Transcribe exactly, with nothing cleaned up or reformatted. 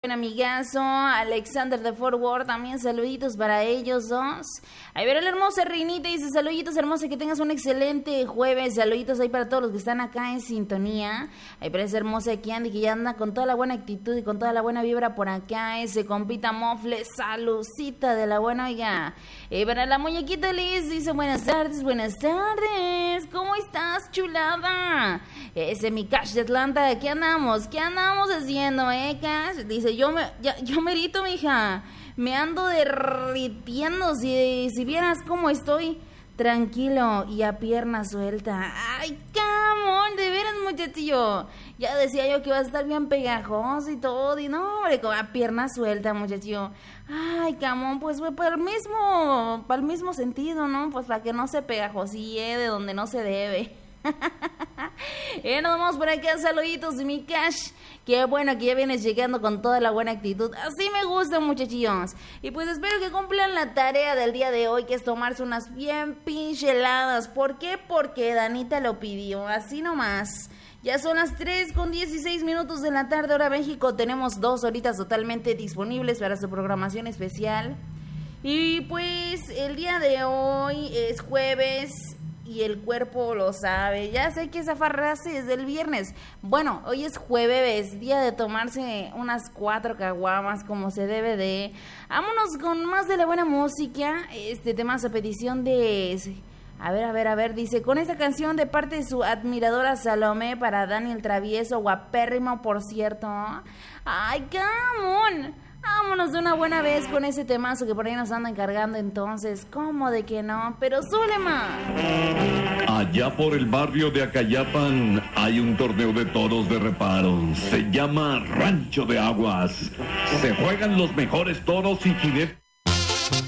buen amigazo Alexander de Fort Worth, también saluditos para ellos dos. Ahí ver la hermosa Reinita, dice saluditos hermosa, que tengas un excelente jueves, saluditos ahí para todos los que están acá en sintonía. Ahí para esa hermosa Candy que ya anda con toda la buena actitud y con toda la buena vibra por acá, ese compita Mofle, saludcita de la buena, oiga. Eh, para la muñequita Liz, dice buenas tardes, buenas tardes, ¿cómo estás, chulada? Ese mi Cash de Atlanta, ¿qué andamos? ¿Qué andamos haciendo, eh, Cash? Dice, yo me, ya, yo merito, mija, me ando derritiendo, si, si vieras cómo estoy, tranquilo y a pierna suelta. Ay, camón, de veras, muchachillo. Ya decía yo que iba a estar bien pegajoso y todo, y no, hombre, con a pierna suelta, muchachillo. Ay, camón, pues fue para el mismo, para el mismo sentido, ¿no? Pues para que no se pegajosille de donde no se debe. eh, nos vamos por acá, saluditos de mi Cash. Qué bueno que ya vienes llegando con toda la buena actitud. Así me gusta, muchachillos. Y pues espero que cumplan la tarea del día de hoy, que es tomarse unas bien pincheladas. ¿Por qué? Porque Danita lo pidió, así nomás. Ya son las tres con dieciséis minutos de la tarde, hora México. Tenemos dos horitas totalmente disponibles para su programación especial. Y pues el día de hoy es jueves y el cuerpo lo sabe. Ya sé que esa farrace es del viernes. Bueno, hoy es jueves, día de tomarse unas cuatro caguamas como se debe de. Vámonos con más de la buena música. Este tema es a petición de... A ver, a ver, a ver, dice, con esta canción de parte de su admiradora Salomé para Daniel Travieso, guapérrimo, por cierto. ¡Ay, camón! Vámonos de una buena vez con ese temazo que por ahí nos andan cargando entonces. ¿Cómo de que no? Pero Zulema. Allá por el barrio de Acayapan hay un torneo de toros de reparo. Se llama Rancho de Aguas. Se juegan los mejores toros y jinetes.